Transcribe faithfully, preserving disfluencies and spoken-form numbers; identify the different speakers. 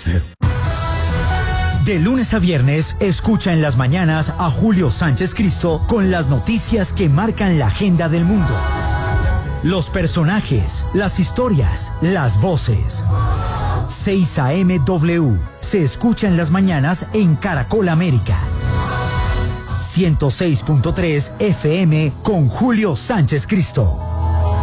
Speaker 1: cero.
Speaker 2: De lunes a viernes, escucha en las mañanas a Julio Sánchez Cristo con las noticias que marcan la agenda del mundo. Los personajes, las historias, las voces. seis A M W se escucha en las mañanas en Caracol América. ciento seis punto tres F M con Julio Sánchez Cristo.